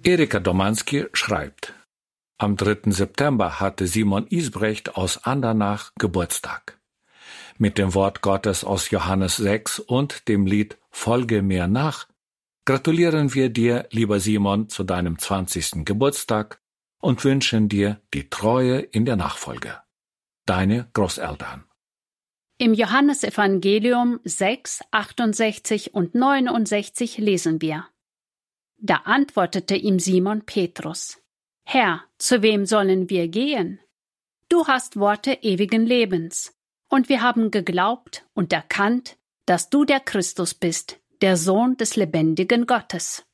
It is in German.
Erika Domanski schreibt: Am 3. September hatte Simon Isbrecht aus Andernach Geburtstag. Mit dem Wort Gottes aus Johannes 6 und dem Lied Folge mir nach gratulieren wir dir, lieber Simon, zu deinem 20. Geburtstag und wünschen dir die Treue in der Nachfolge. Deine Großeltern. Im Johannesevangelium 6, 68 und 69 lesen wir: Da antwortete ihm Simon Petrus: Herr, zu wem sollen wir gehen? Du hast Worte ewigen Lebens, und wir haben geglaubt und erkannt, dass du der Christus bist, der Sohn des lebendigen Gottes.